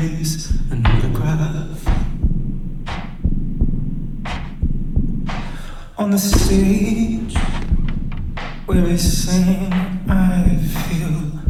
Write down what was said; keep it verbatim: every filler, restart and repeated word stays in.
trace an autograph on the stage where we sing. I feel